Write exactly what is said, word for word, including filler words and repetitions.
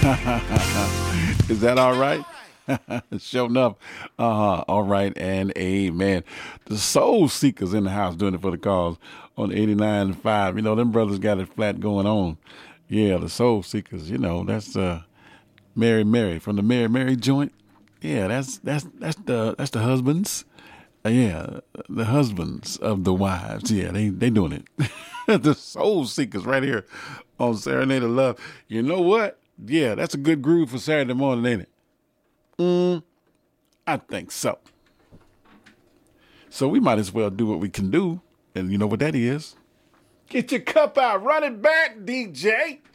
Is that all right? Sure enough. Uh-huh. All right and amen. The Soul Seekers in the house doing it for the cause on eighty-nine and five. You know, them brothers got it flat going on. Yeah, the Soul Seekers, you know, that's uh Mary Mary from the Mary Mary joint. Yeah, that's that's that's the that's the husbands. Uh, yeah, the husbands of the wives. Yeah, they they doing it. The Soul Seekers right here on Serenade of Love. You know what? Yeah, that's a good groove for Saturday morning, ain't it? Mm, I think so. So we might as well do what we can do. And you know what that is? Get your cup out. Run it back, D J.